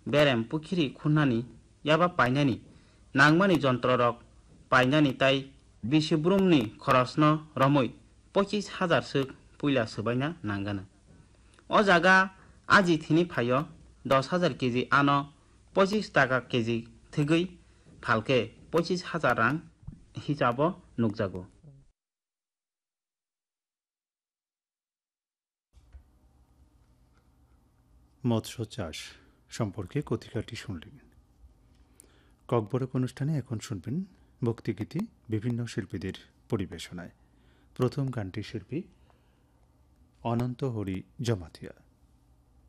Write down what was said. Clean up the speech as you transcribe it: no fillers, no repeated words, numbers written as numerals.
বেরেম পুখিরি খুননানি ইয়াবা পাইনানি নাংমানি যন্ত্ররক পাইনানি তাই বিশিব্রুমনি খরচন রমই 25,000 সো পুইলা সোবাইনা নাंगानो ও জায়গা আজি থিনি ফাইয় 10,000 কেজি আনো 25 টাকা কেজি থিগৈ ফালকে 25,000 রাং হিসাব নুকজাগো। মৎস্য চাষ সম্পর্কে কথিকাটি শুনলেন। ককবরক অনুষ্ঠানে এখন শুনবেন ভক্তিগীতি বিভিন্ন শিল্পীদের পরিবেশনায়। প্রথম গানটি শিল্পী অনন্ত হরি জমাতিয়া।